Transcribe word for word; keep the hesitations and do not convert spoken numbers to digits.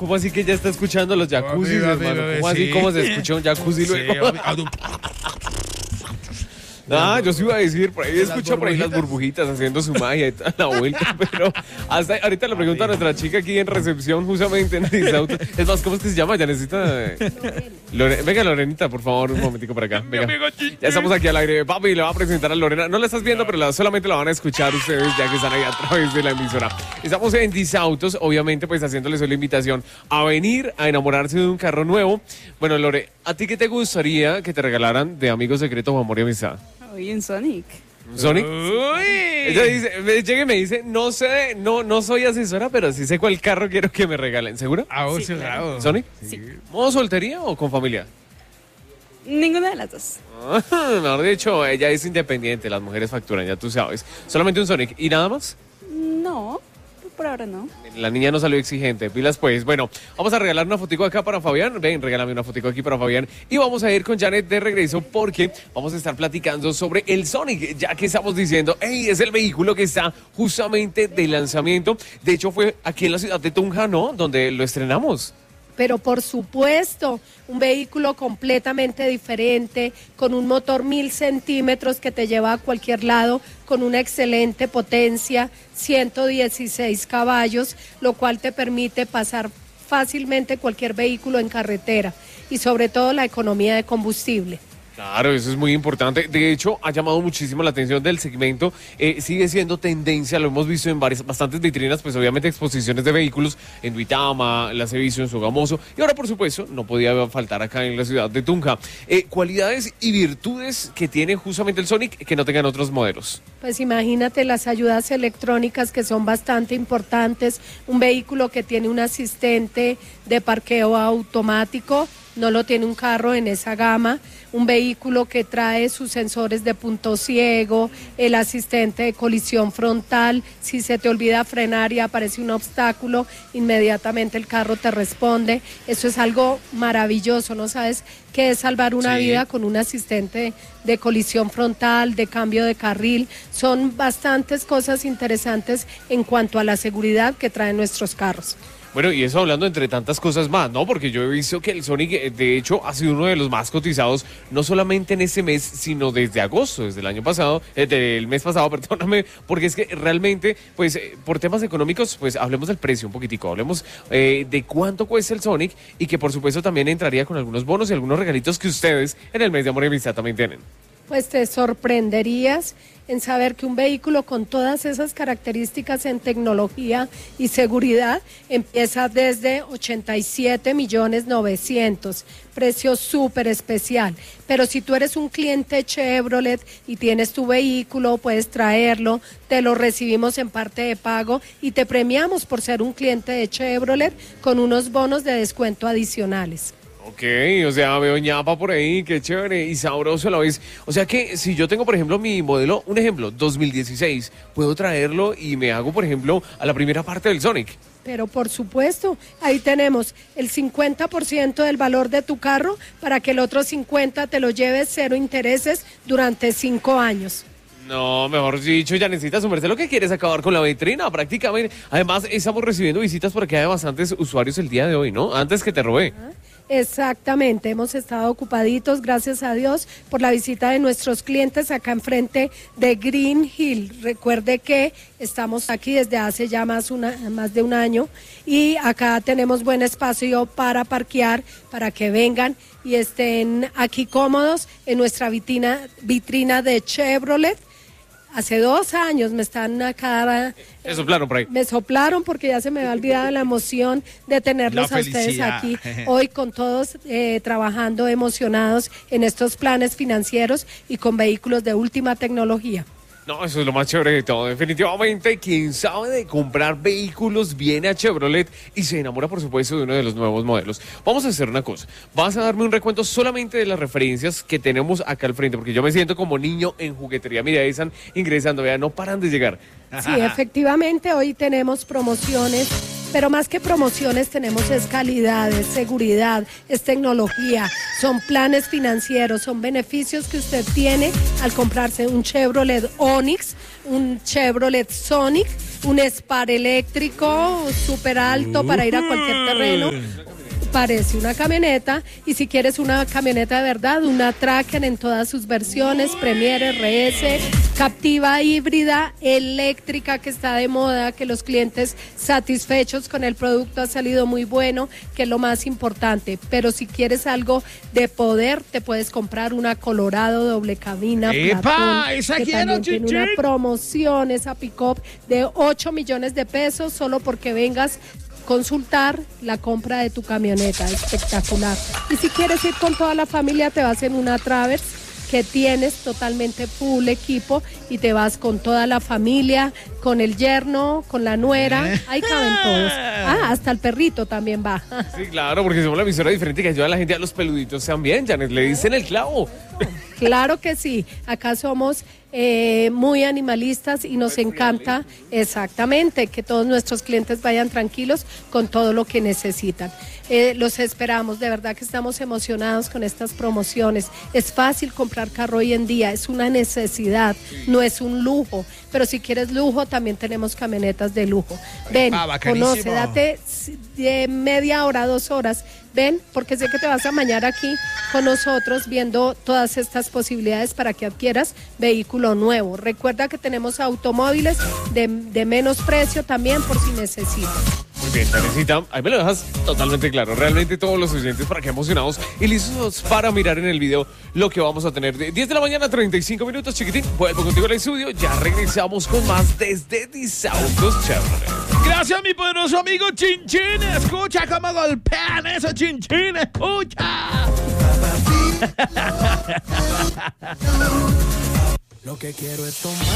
¿cómo así que ya está escuchando los jacuzzis, Amigo, hermano? amigo, ¿Cómo así? sí. ¿Cómo se escucha un jacuzzi Sí, luego? amigo. Ah, yo sí iba a decir, por ahí Las escucho por ahí las burbujitas haciendo su magia y toda la vuelta, pero hasta ahorita le pregunto a nuestra chica aquí en recepción, justamente en Disautos. Es más, ¿cómo es que se llama? Ya necesita... Lore... Venga, Lorenita, por favor, un momentico para acá. Venga. Ya estamos aquí al aire. Papi, le va a presentar a Lorena. No la estás viendo, pero la, solamente la van a escuchar ustedes, ya que están ahí a través de la emisora. Estamos en Disautos, obviamente, pues haciéndoles la invitación a venir a enamorarse de un carro nuevo. Bueno, Lore, ¿a ti qué te gustaría que te regalaran de Amigo Secreto, Amor y Amistad? Hoy en Sonic. ¿Sonic? Uy. Ella dice, me, llega y me dice, no sé, no, no soy asesora, pero sí sé cuál carro quiero que me regalen. ¿Seguro? A vos Sí, cerrado. ¿Sonic? Sí. ¿Modo soltería o con familia? Ninguna de las dos. Ah, mejor dicho, ella es independiente, las mujeres facturan, ya tú sabes. Solamente un Sonic. ¿Y nada más? No, por ahora no. La niña no salió exigente. Pilas pues. Bueno, vamos a regalar una fotico acá para Fabián. Ven, regálame una fotico aquí para Fabián. Y vamos a ir con Janet de regreso porque vamos a estar platicando sobre el Sonic. Ya que estamos diciendo, hey, es el vehículo que está justamente de lanzamiento. De hecho, fue aquí en la ciudad de Tunja, ¿no? Donde lo estrenamos. Pero por supuesto, un vehículo completamente diferente, con un motor mil centímetros que te lleva a cualquier lado, con una excelente potencia, ciento dieciséis caballos, lo cual te permite pasar fácilmente cualquier vehículo en carretera y sobre todo la economía de combustible. Claro, eso es muy importante. De hecho, ha llamado muchísimo la atención del segmento. Eh, sigue siendo tendencia, lo hemos visto en varias, bastantes vitrinas, pues obviamente exposiciones de vehículos en Duitama, las he visto en Sogamoso. Y ahora, por supuesto, no podía faltar acá en la ciudad de Tunja. Eh, cualidades y virtudes que tiene justamente el Sonic que no tengan otros modelos. Pues imagínate las ayudas electrónicas que son bastante importantes, un vehículo que tiene un asistente de parqueo automático, no lo tiene un carro en esa gama, un vehículo que trae sus sensores de punto ciego, el asistente de colisión frontal, si se te olvida frenar y aparece un obstáculo, inmediatamente el carro te responde. Eso es algo maravilloso, ¿no sabes qué es salvar una Sí. vida con un asistente de colisión frontal, de cambio de carril? Son bastantes cosas interesantes en cuanto a la seguridad que traen nuestros carros. Bueno, y eso hablando entre tantas cosas más, ¿no? Porque yo he visto que el Sonic, eh, de hecho, ha sido uno de los más cotizados, no solamente en este mes, sino desde agosto, desde el año pasado, eh, del mes pasado, perdóname, porque es que realmente, pues, eh, por temas económicos, pues, hablemos del precio un poquitico, hablemos eh, de cuánto cuesta el Sonic y que, por supuesto, también entraría con algunos bonos y algunos regalitos que ustedes en el mes de Amor y Amistad también tienen. Pues te sorprenderías en saber que un vehículo con todas esas características en tecnología y seguridad empieza desde ochenta y siete millones novecientos, precio súper especial. Pero si tú eres un cliente Chevrolet y tienes tu vehículo, puedes traerlo, te lo recibimos en parte de pago y te premiamos por ser un cliente de Chevrolet con unos bonos de descuento adicionales. Ok, o sea, veo ñapa por ahí, qué chévere y sabroso a la vez. O sea que si yo tengo, por ejemplo, mi modelo, un ejemplo, dos mil dieciséis, puedo traerlo y me hago, por ejemplo, a la primera parte del Sonic. Pero por supuesto, ahí tenemos el cincuenta por ciento del valor de tu carro para que el otro cincuenta por ciento te lo lleves cero intereses durante cinco años. No, mejor dicho, ya necesitas sumerse lo que quieres acabar con la vitrina, prácticamente. Además, estamos recibiendo visitas porque hay bastantes usuarios el día de hoy, ¿no? Antes que te robé. Exactamente, hemos estado ocupaditos, gracias a Dios, por la visita de nuestros clientes acá enfrente de Green Hill. Recuerde que estamos aquí desde hace ya más, una, más de un año y acá tenemos buen espacio para parquear, para que vengan y estén aquí cómodos en nuestra vitrina, vitrina de Chevrolet. Hace dos años me están acá... Me soplaron por ahí. Me soplaron porque ya se me había olvidado la emoción de tenerlos La a ustedes felicidad. aquí hoy con todos eh, trabajando emocionados en estos planes financieros y con vehículos de última tecnología. No, eso es lo más chévere de todo. Definitivamente, quien sabe de comprar vehículos viene a Chevrolet y se enamora, por supuesto, de uno de los nuevos modelos. Vamos a hacer una cosa. Vas a darme un recuento solamente de las referencias que tenemos acá al frente, porque yo me siento como niño en juguetería. Mira, ahí están ingresando, vean, no paran de llegar. Sí, efectivamente, hoy tenemos promociones Pero más que promociones tenemos es calidad, es seguridad, es tecnología, son planes financieros, son beneficios que usted tiene al comprarse un Chevrolet Onix, un Chevrolet Sonic, un Spar eléctrico súper alto para ir a cualquier terreno. Parece una camioneta, y si quieres una camioneta de verdad, una Tracker en todas sus versiones, Premier, R S, Captiva híbrida, eléctrica, que está de moda, que los clientes satisfechos con el producto ha salido muy bueno, que es lo más importante. Pero si quieres algo de poder, te puedes comprar una Colorado doble cabina, ¡Epa! Platón, ¡Esa que quiero, también tiene una chichi! promoción, esa pick-up de ocho millones de pesos, solo porque vengas consultar la compra de tu camioneta. Espectacular. Y si quieres ir con toda la familia, te vas en una Traverse que tienes totalmente full equipo y te vas con toda la familia, con el yerno, con la nuera, ahí caben todos. Ah, hasta el perrito también va. Sí, claro, porque somos la emisora diferente que ayuda a la gente a los peluditos también, Janet, le dicen el clavo. Claro que sí, acá somos eh, muy animalistas y nos encanta exactamente que todos nuestros clientes vayan tranquilos con todo lo que necesitan. Eh, los esperamos, de verdad que estamos emocionados con estas promociones. Es fácil comprar carro hoy en día, es una necesidad, no es un lujo, pero si quieres lujo también tenemos camionetas de lujo. Ven, Ah, bacanísimo. conoce, date de media hora, dos horas, ven, porque sé que te vas a amañar aquí con nosotros viendo todas estas posibilidades para que adquieras vehículo nuevo. Recuerda que tenemos automóviles de, de menos precio también por si necesitas. Muy bien, Janecita, ahí me lo dejas totalmente claro. Realmente todos los oyentes para que emocionados y listos para mirar en el video lo que vamos a tener. De diez de la mañana, treinta y cinco minutos, chiquitín. Vuelvo contigo al estudio. Ya regresamos con más desde Disautos Chevrolet. Gracias, mi poderoso amigo Chinchín. Escucha cómo golpean esos Chinchín. Escucha. Lo que quiero es tomar.